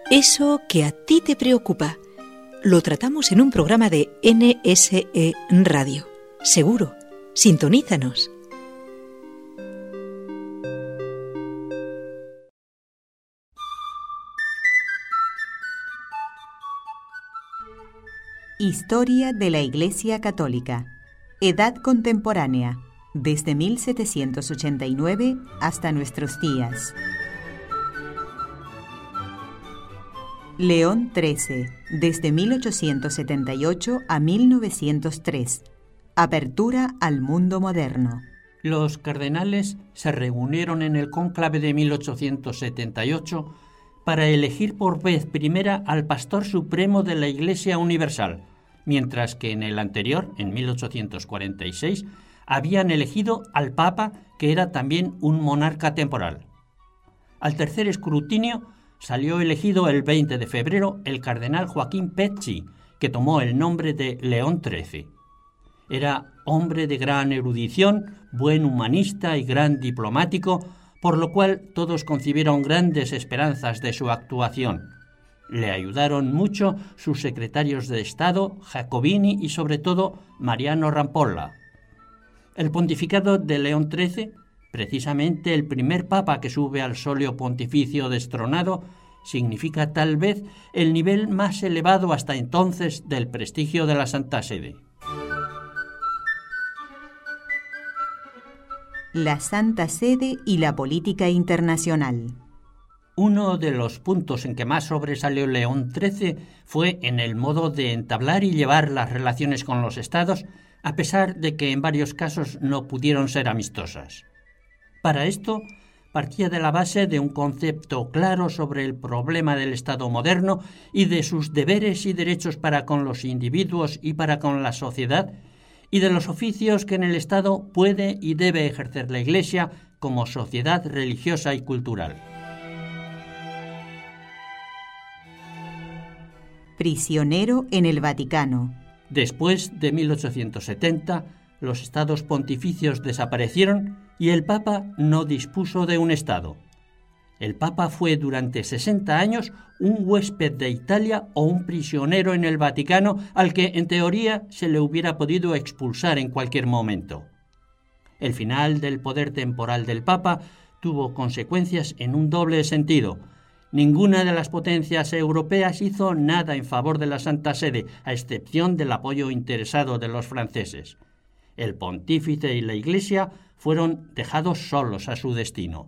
Eso que a ti te preocupa, lo tratamos en un programa de NSE Radio. Seguro, sintonízanos. Historia de la Iglesia Católica. Edad contemporánea, desde 1789 hasta nuestros días. León XIII, desde 1878 a 1903. Apertura al mundo moderno. Los cardenales se reunieron en el cónclave de 1878 para elegir por vez primera al pastor supremo de la Iglesia Universal, mientras que en el anterior, en 1846, habían elegido al Papa, que era también un monarca temporal. Al tercer escrutinio salió elegido el 20 de febrero el cardenal Joaquín Pecci, que tomó el nombre de León XIII. Era hombre de gran erudición, buen humanista y gran diplomático, por lo cual todos concibieron grandes esperanzas de su actuación. Le ayudaron mucho sus secretarios de Estado, Jacobini y sobre todo Mariano Rampolla. El pontificado de León XIII, precisamente el primer papa que sube al solio pontificio destronado, significa tal vez el nivel más elevado hasta entonces del prestigio de la Santa Sede. La Santa Sede y la política internacional. Uno de los puntos en que más sobresalió León XIII fue en el modo de entablar y llevar las relaciones con los estados, a pesar de que en varios casos no pudieron ser amistosas. Para esto, partía de la base de un concepto claro sobre el problema del Estado moderno y de sus deberes y derechos para con los individuos y para con la sociedad, y de los oficios que en el Estado puede y debe ejercer la Iglesia como sociedad religiosa y cultural. Prisionero en el Vaticano. Después de 1870, los estados pontificios desaparecieron y el Papa no dispuso de un estado. El Papa fue durante 60 años un huésped de Italia o un prisionero en el Vaticano al que, en teoría, se le hubiera podido expulsar en cualquier momento. El final del poder temporal del Papa tuvo consecuencias en un doble sentido. Ninguna de las potencias europeas hizo nada en favor de la Santa Sede, a excepción del apoyo interesado de los franceses. El pontífice y la Iglesia fueron dejados solos a su destino.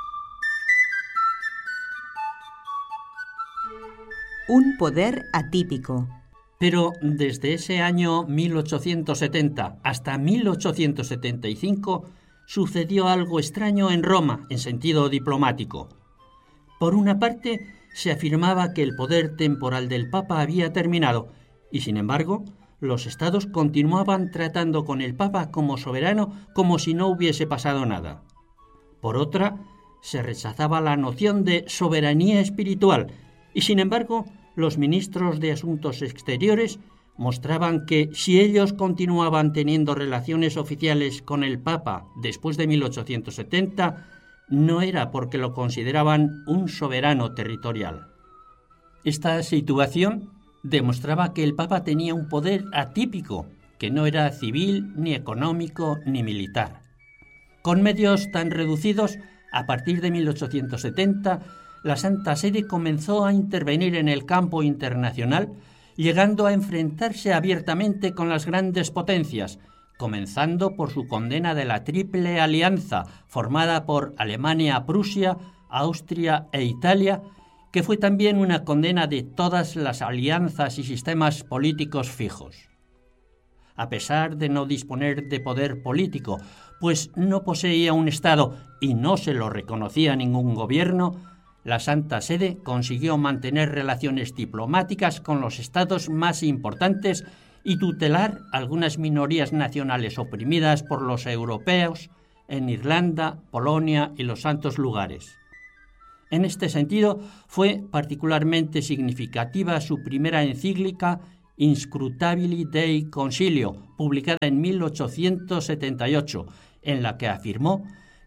Un poder atípico. Pero desde ese año 1870 hasta 1875 sucedió algo extraño en Roma en sentido diplomático. Por una parte, se afirmaba que el poder temporal del Papa había terminado y, sin embargo, los estados continuaban tratando con el Papa como soberano como si no hubiese pasado nada. Por otra, se rechazaba la noción de soberanía espiritual y, sin embargo, los ministros de Asuntos Exteriores mostraban que si ellos continuaban teniendo relaciones oficiales con el Papa después de 1870, no era porque lo consideraban un soberano territorial. Esta situación demostraba que el Papa tenía un poder atípico, que no era civil, ni económico, ni militar. Con medios tan reducidos, a partir de 1870, la Santa Sede comenzó a intervenir en el campo internacional, llegando a enfrentarse abiertamente con las grandes potencias, comenzando por su condena de la Triple Alianza, formada por Alemania, Prusia, Austria e Italia, que fue también una condena de todas las alianzas y sistemas políticos fijos. A pesar de no disponer de poder político, pues no poseía un Estado y no se lo reconocía ningún gobierno, la Santa Sede consiguió mantener relaciones diplomáticas con los estados más importantes y tutelar algunas minorías nacionales oprimidas por los europeos en Irlanda, Polonia y los Santos Lugares. En este sentido, fue particularmente significativa su primera encíclica Inscrutabili Dei Concilio, publicada en 1878, en la que afirmó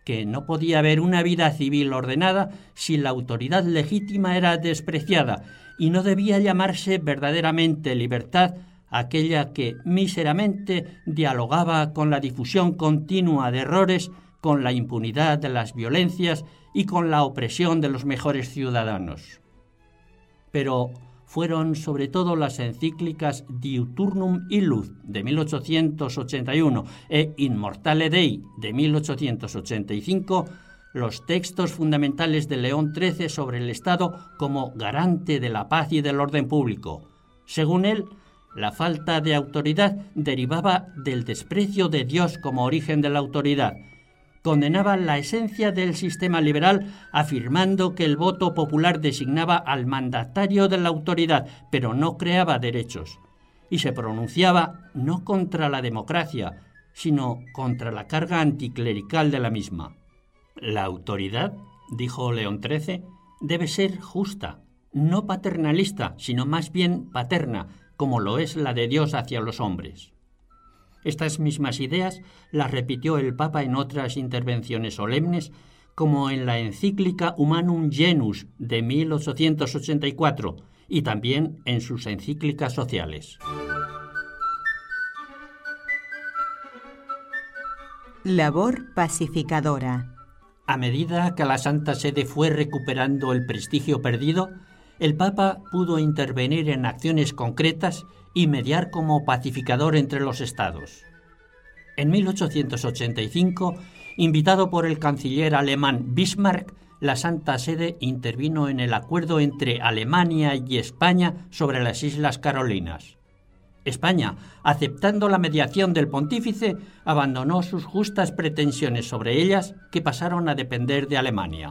que no podía haber una vida civil ordenada si la autoridad legítima era despreciada, y no debía llamarse verdaderamente libertad aquella que míseramente dialogaba con la difusión continua de errores, con la impunidad de las violencias y con la opresión de los mejores ciudadanos. Pero fueron sobre todo las encíclicas Diuturnum Illud de 1881 e Immortale Dei de 1885 los textos fundamentales de León XIII sobre el Estado como garante de la paz y del orden público. Según él, la falta de autoridad derivaba del desprecio de Dios como origen de la autoridad. Condenaba la esencia del sistema liberal, afirmando que el voto popular designaba al mandatario de la autoridad, pero no creaba derechos. Y se pronunciaba no contra la democracia, sino contra la carga anticlerical de la misma. La autoridad, dijo León XIII, debe ser justa, no paternalista, sino más bien paterna, como lo es la de Dios hacia los hombres. Estas mismas ideas las repitió el Papa en otras intervenciones solemnes, como en la encíclica Humanum Genus de 1884 y también en sus encíclicas sociales. Labor pacificadora. A medida que la Santa Sede fue recuperando el prestigio perdido, el Papa pudo intervenir en acciones concretas y mediar como pacificador entre los estados. En 1885, invitado por el canciller alemán Bismarck, la Santa Sede intervino en el acuerdo entre Alemania y España sobre las Islas Carolinas. España, aceptando la mediación del pontífice, abandonó sus justas pretensiones sobre ellas, que pasaron a depender de Alemania.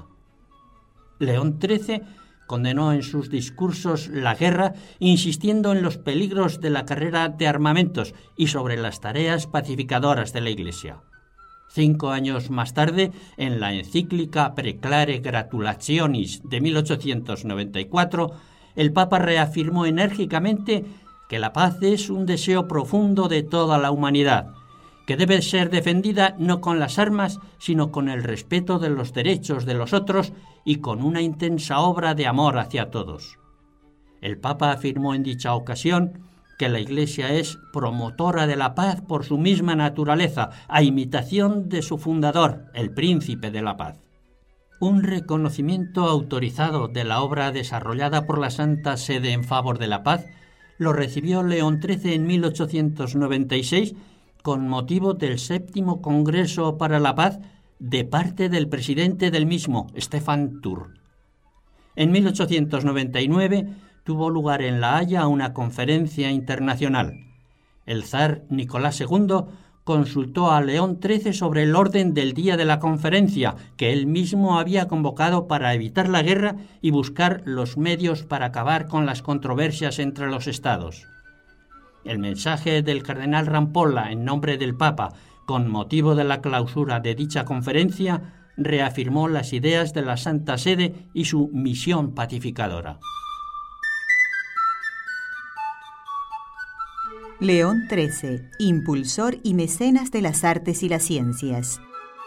León XIII condenó en sus discursos la guerra, insistiendo en los peligros de la carrera de armamentos y sobre las tareas pacificadoras de la Iglesia. 5 años más tarde, en la encíclica Preclare Gratulationis de 1894, el Papa reafirmó enérgicamente que la paz es un deseo profundo de toda la humanidad, que debe ser defendida no con las armas, sino con el respeto de los derechos de los otros y con una intensa obra de amor hacia todos. El Papa afirmó en dicha ocasión que la Iglesia es promotora de la paz por su misma naturaleza, a imitación de su fundador, el Príncipe de la Paz. Un reconocimiento autorizado de la obra desarrollada por la Santa Sede en favor de la paz lo recibió León XIII en 1896 con motivo del 7º Congreso para la Paz de parte del presidente del mismo, Stefan Thurr. En 1899 tuvo lugar en La Haya una conferencia internacional. El zar Nicolás II consultó a León XIII sobre el orden del día de la conferencia, que él mismo había convocado para evitar la guerra y buscar los medios para acabar con las controversias entre los estados. El mensaje del cardenal Rampolla en nombre del Papa, con motivo de la clausura de dicha conferencia, reafirmó las ideas de la Santa Sede y su misión pacificadora. León XIII, impulsor y mecenas de las artes y las ciencias.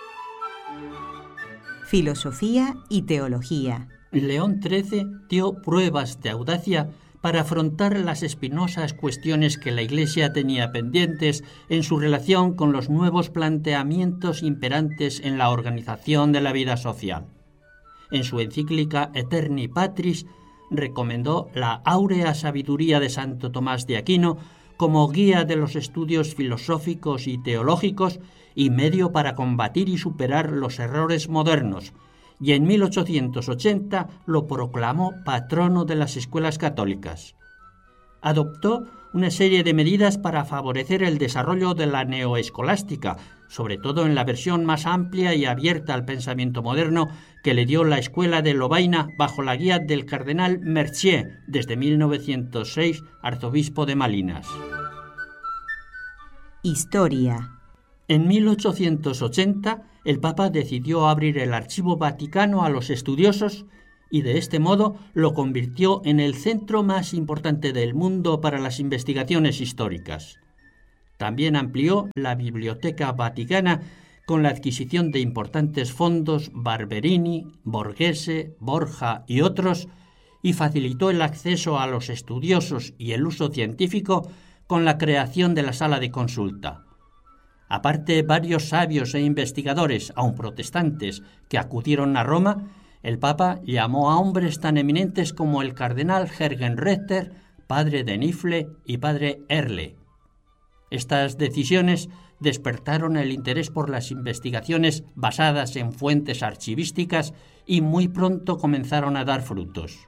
Filosofía y teología. León XIII dio pruebas de audacia para afrontar las espinosas cuestiones que la Iglesia tenía pendientes en su relación con los nuevos planteamientos imperantes en la organización de la vida social. En su encíclica Aeterni Patris recomendó la áurea sabiduría de Santo Tomás de Aquino como guía de los estudios filosóficos y teológicos y medio para combatir y superar los errores modernos, y en 1880 lo proclamó patrono de las escuelas católicas. Adoptó una serie de medidas para favorecer el desarrollo de la neoescolástica, sobre todo en la versión más amplia y abierta al pensamiento moderno que le dio la escuela de Lovaina bajo la guía del cardenal Mercier, desde 1906, arzobispo de Malinas. Historia. En 1880, el Papa decidió abrir el Archivo Vaticano a los estudiosos y de este modo lo convirtió en el centro más importante del mundo para las investigaciones históricas. También amplió la Biblioteca Vaticana, con la adquisición de importantes fondos Barberini, Borghese, Borja y otros, y facilitó el acceso a los estudiosos y el uso científico con la creación de la sala de consulta. Aparte, varios sabios e investigadores, aun protestantes, que acudieron a Roma, el Papa llamó a hombres tan eminentes como el cardenal Jürgen Ritter, padre de Nifle y padre Erle. Estas decisiones despertaron el interés por las investigaciones basadas en fuentes archivísticas y muy pronto comenzaron a dar frutos.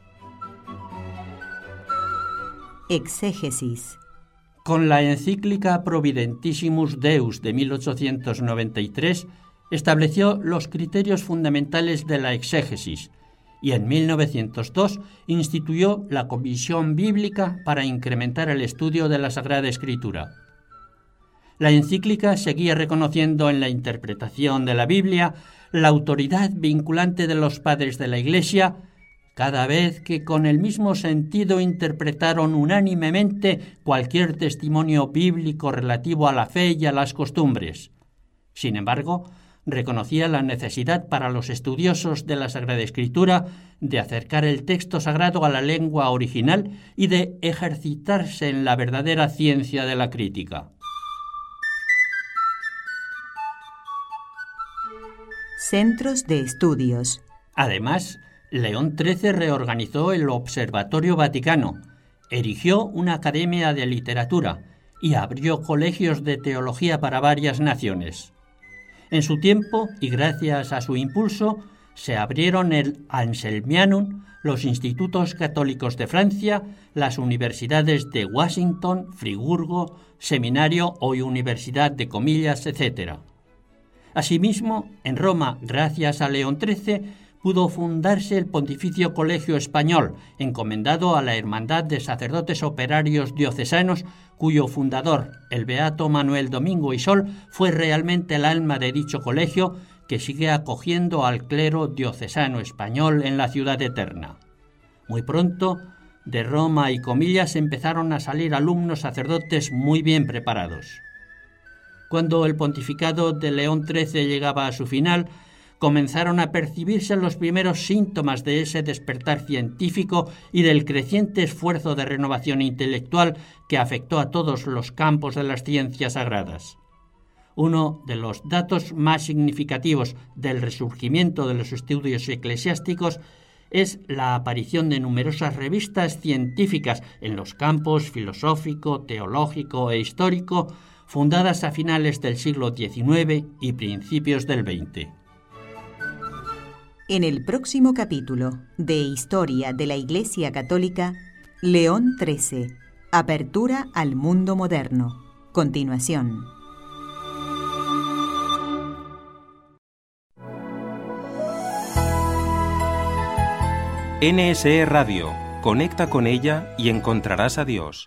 Exégesis. Con la encíclica Providentissimus Deus de 1893 estableció los criterios fundamentales de la exégesis y en 1902 instituyó la Comisión Bíblica para incrementar el estudio de la Sagrada Escritura. La encíclica seguía reconociendo en la interpretación de la Biblia la autoridad vinculante de los padres de la Iglesia, cada vez que con el mismo sentido interpretaron unánimemente cualquier testimonio bíblico relativo a la fe y a las costumbres. Sin embargo, reconocía la necesidad para los estudiosos de la Sagrada Escritura de acercar el texto sagrado a la lengua original y de ejercitarse en la verdadera ciencia de la crítica. Centros de estudios. Además, León XIII reorganizó el Observatorio Vaticano, erigió una academia de literatura y abrió colegios de teología para varias naciones. En su tiempo, y gracias a su impulso, se abrieron el Anselmianum, los institutos católicos de Francia, las universidades de Washington, Friburgo, Seminario o Universidad de Comillas, etc. Asimismo, en Roma, gracias a León XIII, pudo fundarse el Pontificio Colegio Español, encomendado a la Hermandad de Sacerdotes Operarios Diocesanos, cuyo fundador, el beato Manuel Domingo Isol, fue realmente el alma de dicho colegio, que sigue acogiendo al clero diocesano español en la ciudad eterna. Muy pronto, de Roma y Comillas empezaron a salir alumnos sacerdotes muy bien preparados. Cuando el pontificado de León XIII llegaba a su final, comenzaron a percibirse los primeros síntomas de ese despertar científico y del creciente esfuerzo de renovación intelectual que afectó a todos los campos de las ciencias sagradas. Uno de los datos más significativos del resurgimiento de los estudios eclesiásticos es la aparición de numerosas revistas científicas en los campos filosófico, teológico e histórico, fundadas a finales del siglo XIX y principios del XX. En el próximo capítulo de Historia de la Iglesia Católica, León XIII, Apertura al mundo moderno. Continuación. NSE Radio. Conecta con ella y encontrarás a Dios.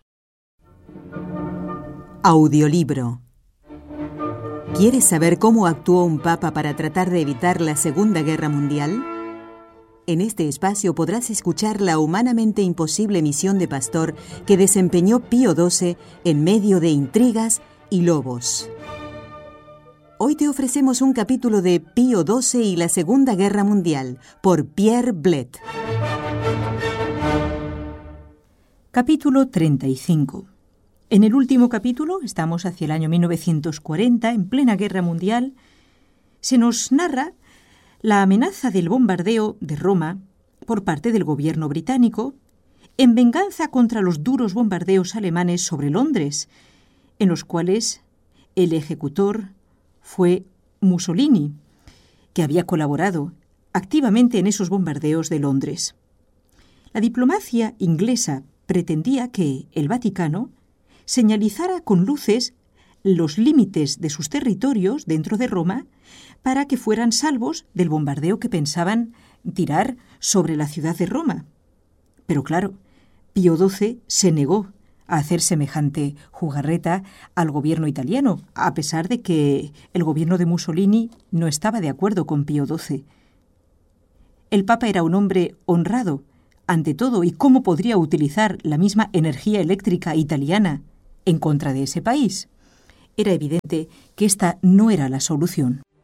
Audiolibro. ¿Quieres saber cómo actuó un papa para tratar de evitar la Segunda Guerra Mundial? En este espacio podrás escuchar la humanamente imposible misión de pastor que desempeñó Pío XII en medio de intrigas y lobos. Hoy te ofrecemos un capítulo de Pío XII y la Segunda Guerra Mundial, por Pierre Blett. Capítulo 35. En el último capítulo, estamos hacia el año 1940, en plena Guerra Mundial, se nos narra la amenaza del bombardeo de Roma por parte del gobierno británico en venganza contra los duros bombardeos alemanes sobre Londres, en los cuales el ejecutor fue Mussolini, que había colaborado activamente en esos bombardeos de Londres. La diplomacia inglesa pretendía que el Vaticano señalizara con luces los límites de sus territorios dentro de Roma para que fueran salvos del bombardeo que pensaban tirar sobre la ciudad de Roma. Pero claro, Pío XII se negó a hacer semejante jugarreta al gobierno italiano, a pesar de que el gobierno de Mussolini no estaba de acuerdo con Pío XII. El Papa era un hombre honrado, ante todo, y cómo podría utilizar la misma energía eléctrica italiana en contra de ese país. Era evidente que esta no era la solución.